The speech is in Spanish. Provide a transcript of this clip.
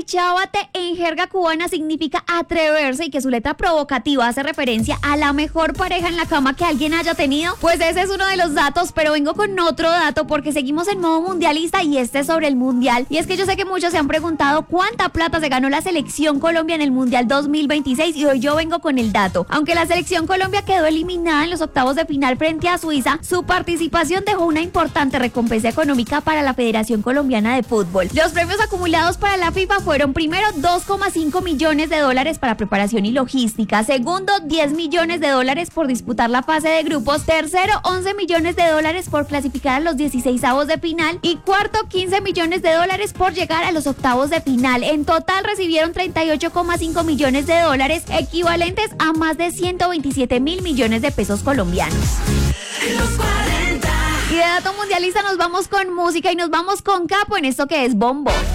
del chábate en jerga cubana significa atreverse y que su letra provocativa hace referencia a la mejor pareja en la cama que alguien haya tenido. Pues ese es uno de los datos, pero vengo con otro dato porque seguimos en modo mundialista y este es sobre el mundial. Y es que yo sé que muchos se han preguntado cuánta plata se ganó la selección Colombia en el Mundial 2026 y hoy yo vengo con el dato. Aunque la selección Colombia quedó eliminada en los octavos de final frente a Suiza, su participación dejó una importante recompensa económica para la Federación Colombiana de Fútbol. Los premios acumulados para la FIFA fueron primero 2,5 millones de dólares para preparación y logística, segundo 10 millones de dólares por disputar la fase de grupos, tercero 11 millones de dólares por clasificar a los 16avos de final y cuarto 15 millones de dólares por llegar a los octavos de final. En total recibieron 38,5 millones de dólares, equivalentes a más de 127 mil millones de pesos colombianos. Y de dato mundialista nos vamos con música y nos vamos con Capo en esto que es Bombo.